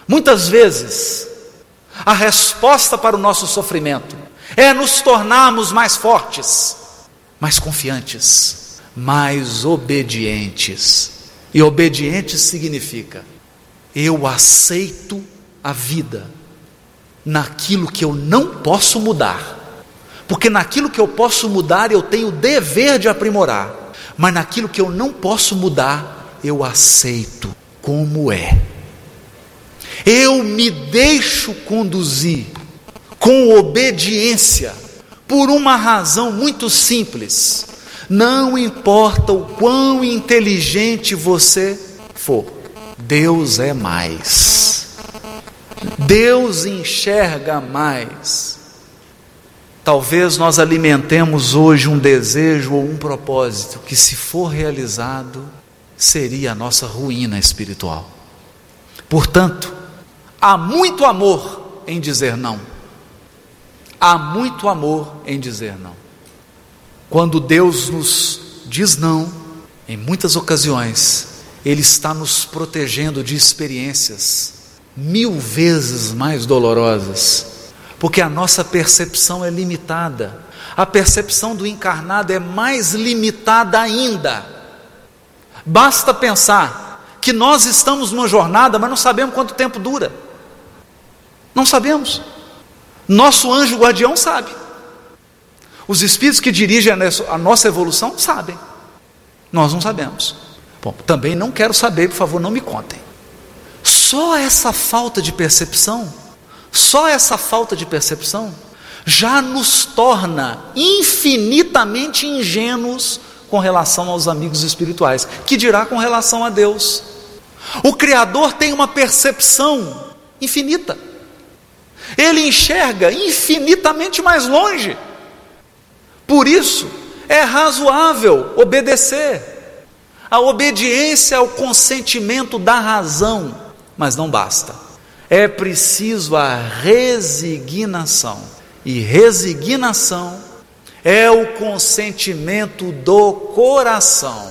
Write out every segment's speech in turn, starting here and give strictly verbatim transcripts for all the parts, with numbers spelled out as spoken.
Muitas vezes, a resposta para o nosso sofrimento é nos tornarmos mais fortes, mais confiantes, mais obedientes. E obedientes significa: eu aceito a vida naquilo que eu não posso mudar, porque naquilo que eu posso mudar eu tenho o dever de aprimorar, mas naquilo que eu não posso mudar eu aceito como é. Eu me deixo conduzir com obediência por uma razão muito simples: não importa o quão inteligente você for, Deus é mais. Deus enxerga mais. Talvez nós alimentemos hoje um desejo ou um propósito que, se for realizado, seria a nossa ruína espiritual. Portanto, há muito amor em dizer não. Há muito amor em dizer não. Quando Deus nos diz não, em muitas ocasiões, Ele está nos protegendo de experiências mil vezes mais dolorosas, porque a nossa percepção é limitada. A percepção do encarnado é mais limitada ainda. Basta pensar que nós estamos numa jornada, mas não sabemos quanto tempo dura. Não sabemos. Nosso anjo guardião sabe. Os espíritos que dirigem a nossa evolução sabem. Nós não sabemos. Bom, também não quero saber, por favor, não me contem. Só essa falta de percepção, só essa falta de percepção, já nos torna infinitamente ingênuos com relação aos amigos espirituais, que dirá com relação a Deus. O Criador tem uma percepção infinita. Ele enxerga infinitamente mais longe. Por isso, é razoável obedecer. A obediência é o consentimento da razão, mas não basta. É preciso a resignação. E resignação é o consentimento do coração.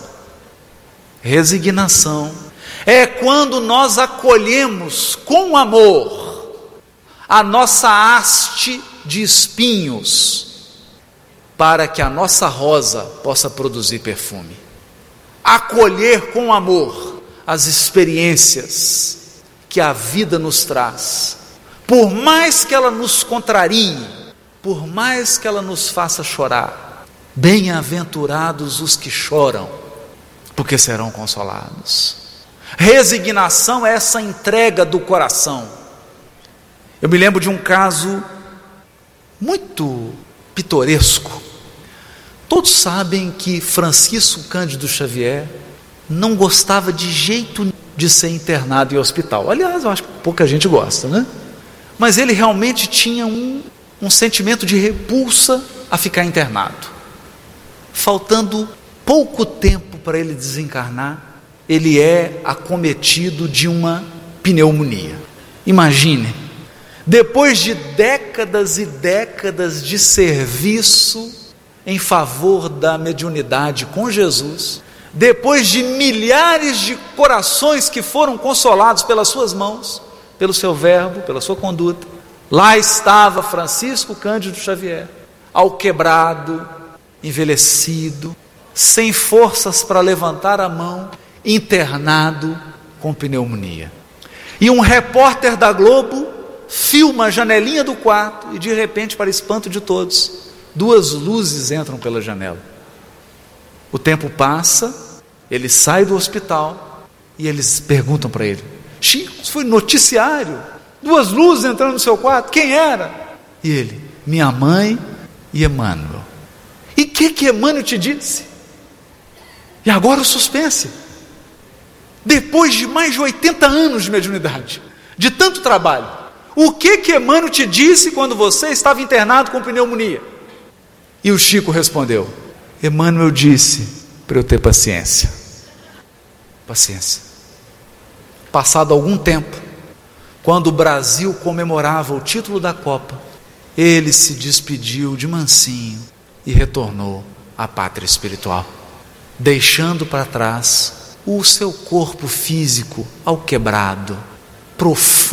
Resignação é quando nós acolhemos com amor a nossa haste de espinhos, para que a nossa rosa possa produzir perfume. Acolher com amor as experiências que a vida nos traz, por mais que ela nos contrarie, por mais que ela nos faça chorar. Bem-aventurados os que choram, porque serão consolados. Resignação é essa entrega do coração. Eu me lembro de um caso muito pitoresco. Todos sabem que Francisco Cândido Xavier não gostava de jeito nenhum de ser internado em hospital. Aliás, eu acho que pouca gente gosta, né? Mas ele realmente tinha um, um sentimento de repulsa a ficar internado. Faltando pouco tempo para ele desencarnar, ele é acometido de uma pneumonia. Imagine, depois de décadas e décadas de serviço em favor da mediunidade com Jesus, depois de milhares de corações que foram consolados pelas suas mãos, pelo seu verbo, pela sua conduta, lá estava Francisco Cândido Xavier, alquebrado, envelhecido, sem forças para levantar a mão, internado com pneumonia. E um repórter da Globo filma a janelinha do quarto e, de repente, para espanto de todos, duas luzes entram pela janela. O tempo passa, ele sai do hospital e eles perguntam para ele: Chico, isso foi noticiário, duas luzes entrando no seu quarto, quem era? E ele: minha mãe e Emmanuel. E o que que Emmanuel te disse? E agora o suspense. Depois de mais de oitenta anos de mediunidade, de tanto trabalho, o que que Emmanuel te disse quando você estava internado com pneumonia? E o Chico respondeu: Emmanuel disse para eu ter paciência. Paciência. Passado algum tempo, quando o Brasil comemorava o título da Copa, ele se despediu de mansinho e retornou à pátria espiritual, deixando para trás o seu corpo físico alquebrado, profundo.